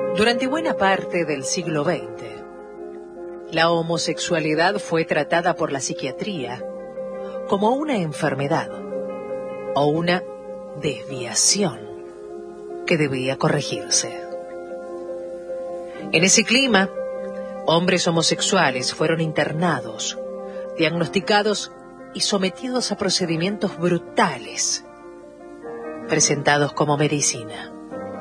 Durante buena parte del siglo XX, la homosexualidad fue tratada por la psiquiatría como una enfermedad o una desviación que debía corregirse. En ese clima, hombres homosexuales fueron internados, diagnosticados y sometidos a procedimientos brutales, presentados como medicina.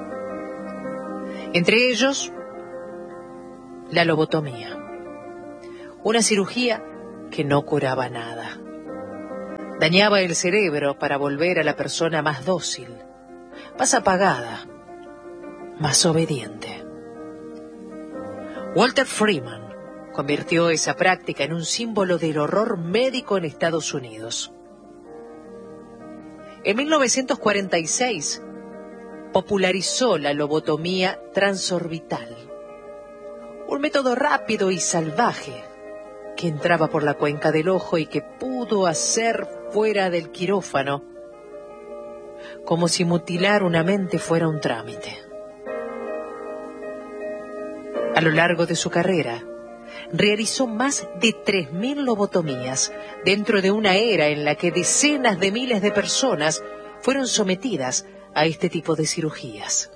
Entre ellos, la lobotomía, una cirugía que no curaba nada. Dañaba el cerebro para volver a la persona más dócil, más apagada, más obediente. Walter Freeman convirtió esa práctica en un símbolo del horror médico en Estados Unidos. En 1946 popularizó la lobotomía transorbital, un método rápido y salvaje que entraba por la cuenca del ojo y que pudo hacer fuera del quirófano, como si mutilar una mente fuera un trámite. A lo largo de su carrera, realizó más de 3.000 lobotomías dentro de una era en la que decenas de miles de personas fueron sometidas a este tipo de cirugías.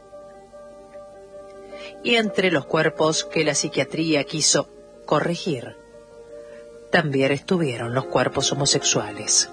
Y entre los cuerpos que la psiquiatría quiso corregir, también estuvieron los cuerpos homosexuales.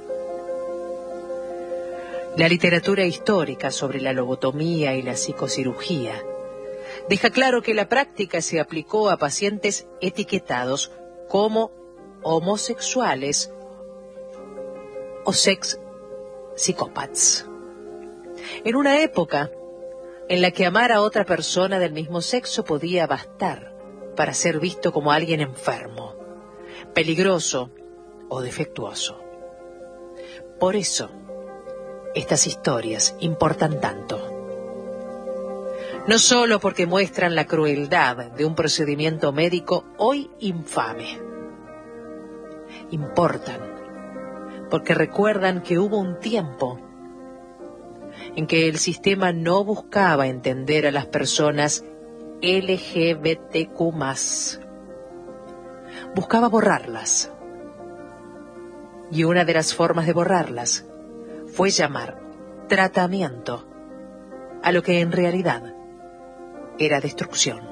La literatura histórica sobre la lobotomía y la psicocirugía deja claro que la práctica se aplicó a pacientes etiquetados como homosexuales o sex psicópatas. En una época en la que amar a otra persona del mismo sexo podía bastar para ser visto como alguien enfermo, peligroso o defectuoso. Por eso, estas historias importan tanto. No solo porque muestran la crueldad de un procedimiento médico hoy infame. Importan porque recuerdan que hubo un tiempo en que el sistema no buscaba entender a las personas LGBTQ+. Buscaba borrarlas. Y una de las formas de borrarlas fue llamar tratamiento a lo que en realidad era destrucción.